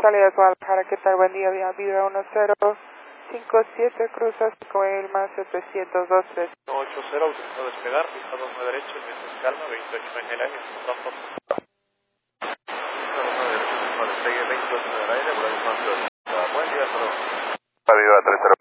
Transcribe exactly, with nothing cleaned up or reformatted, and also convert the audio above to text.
Salida Guadalajara, ¿qué tal? Buen día, vía Vibra uno cero cinco siete, cruzas con el más setecientos dos tres. ocho cero, autorizado a despegar, pista dos nueve derecho, viento en calma, veintiocho en el aire, pronto. dos nueve derecho, despegue veintiocho en el aire, buen día, solo. Viva tres cero